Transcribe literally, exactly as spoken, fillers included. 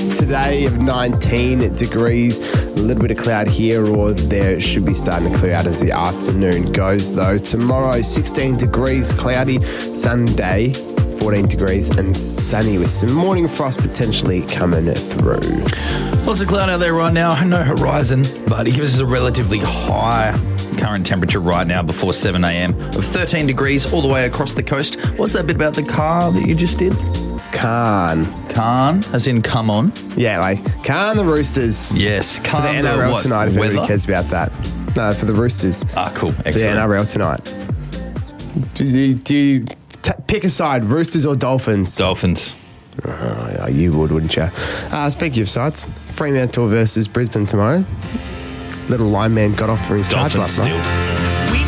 today of nineteen degrees. A little bit of cloud here or there. It should be starting to clear out as the afternoon goes, though. Tomorrow, sixteen degrees, cloudy. Sunday, fourteen degrees and sunny with some morning frost potentially coming through. Lots of cloud out there right now. No horizon, but it gives us a relatively high current temperature right now before seven a.m. of thirteen degrees all the way across the coast. What's that bit about the car that you just did? Khan. Khan, as in come on? Yeah, like Khan the Roosters. Yes, Khan for the N R L what, tonight, if weather? anybody cares about that. No, for the Roosters. Ah, cool. For the Excellent. N R L tonight. Do you, do you t- pick a side, Roosters or Dolphins? Dolphins. Oh, yeah, you would, wouldn't you? Uh, speaking of sides, Fremantle versus Brisbane tomorrow. Little lineman got off for his charge Dolphins last night. still.